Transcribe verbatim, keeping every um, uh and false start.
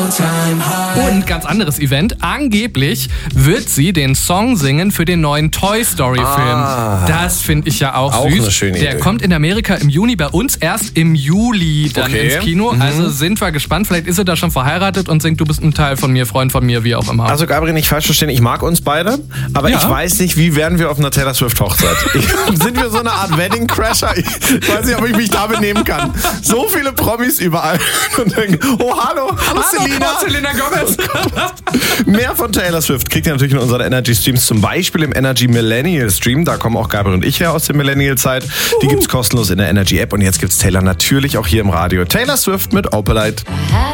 Und ganz anderes Event. Angeblich wird sie den Song singen für den neuen Toy Story Film. Ah, das finde ich ja auch, auch süß. Eine schöne Der Idee. kommt in Amerika im Juni, bei uns erst im Juli dann Okay. ins Kino. Mhm. Also sind wir gespannt. Vielleicht ist sie da schon verheiratet und singt, du bist ein Teil von mir, Freund von mir, wie auch immer. Also Gabriel, nicht falsch verstehen, ich mag uns beide, aber Ja. ich weiß nicht, wie werden wir auf einer Taylor Swift Hochzeit? Ich, sind wir so eine Art Wedding Crasher? Ich weiß nicht, ob ich mich da benehmen kann. So viele Promis überall und denken, oh hallo, hallo, Hallo, Selena. Frau Selena Gomez. Mehr von Taylor Swift kriegt ihr natürlich in unseren Energy Streams, zum Beispiel im Energy Millennial Stream. Da kommen auch Gabriel und ich her aus der Millennial-Zeit. Die gibt's kostenlos in der Energy App und jetzt gibt's Taylor natürlich auch hier im Radio. Taylor Swift mit Opalite.